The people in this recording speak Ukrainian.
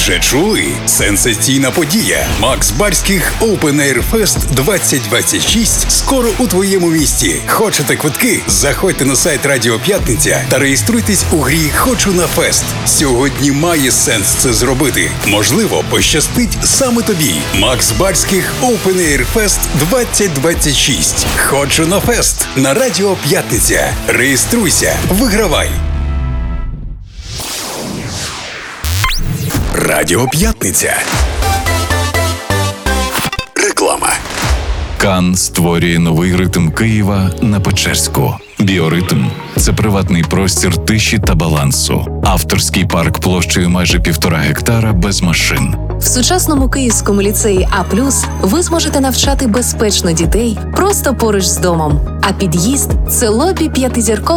Вже чули? Сенсаційна подія. Макс Барських Open Air Fest 2026 скоро у твоєму місті. Хочете квитки? Заходьте на сайт Радіо П'ятниця та реєструйтесь у грі «Хочу на фест». Сьогодні має сенс це зробити. Можливо, пощастить саме тобі. Макс Барських Open Air Fest 2026. «Хочу на фест» на Радіо П'ятниця. Реєструйся, вигравай. Радіо П'ятниця. Реклама. Кан створює новий ритм Києва на Печерську. Біоритм – це приватний простір тиші та балансу. Авторський парк площею майже 1,5 гектара без машин. В сучасному Київському ліцеї А+, ви зможете навчати безпечно дітей просто поруч з домом. А під'їзд – це лобі 5-зіркового